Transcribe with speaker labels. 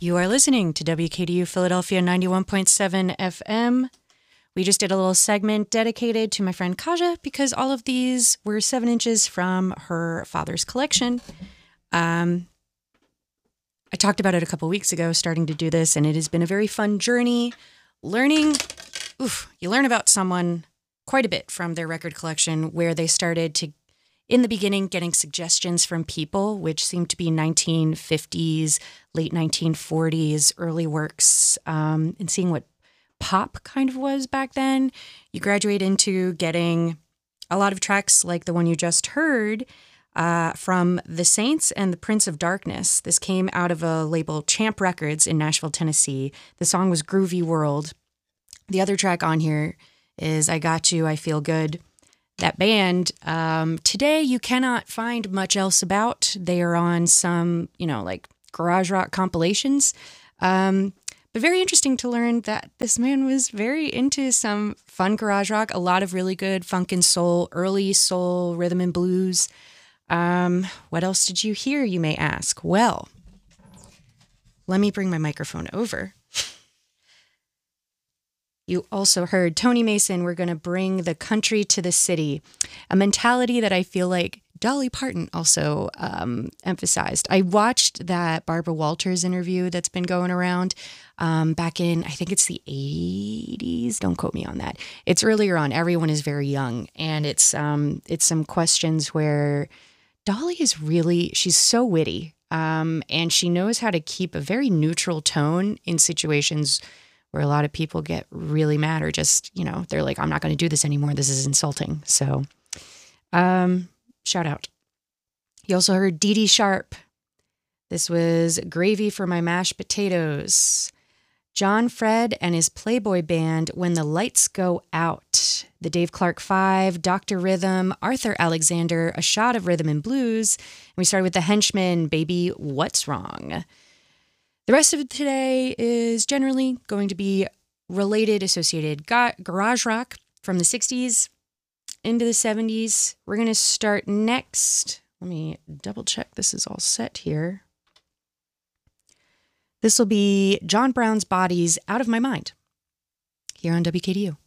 Speaker 1: You are listening to WKDU Philadelphia 91.7 FM. We just did a little segment dedicated to my friend Kaja because all of these were 7 inches from her father's collection. I talked about it a couple weeks ago, starting to do this, and it has been a very fun journey. You learn about someone quite a bit from their record collection, where they started to, in the beginning, getting suggestions from people, which seemed to be 1950s, late 1940s, early works, and seeing what pop kind of was back then. You graduate into getting a lot of tracks like the one you just heard from The Saints and the Prince of Darkness. This came out of a label, Champ Records, in Nashville, Tennessee. The song was Groovy World. The other track on here is I Got You, I Feel Good. That band, today you cannot find much else about. They are on some, like garage rock compilations. But very interesting to learn that this man was very into some fun garage rock, a lot of really good funk and soul, early soul, rhythm and blues. What else did you hear, you may ask? Well, let me bring my microphone over. You also heard Tony Mason, We're Going to Bring the Country to the City, a mentality that I feel like Dolly Parton also emphasized. I watched that Barbara Walters interview that's been going around back in, I think it's the 80s. Don't quote me on that. It's earlier on. Everyone is very young. And it's some questions where Dolly is she's so witty. And she knows how to keep a very neutral tone in situations where a lot of people get really mad or just, they're like, I'm not going to do this anymore. This is insulting. So, shout out. You also heard Dee Dee Sharp. This was Gravy for My Mashed Potatoes. John Fred and his Playboy Band, When the Lights Go Out. The Dave Clark Five, Dr. Rhythm, Arthur Alexander, A Shot of Rhythm and Blues. And we started with the Henchmen, Baby, What's Wrong? The rest of today is generally going to be related, associated garage rock from the 60s into the 70s. We're going to start next. Let me double check this is all set here. This will be John Brown's Bodies, Out of My Mind, here on WKDU.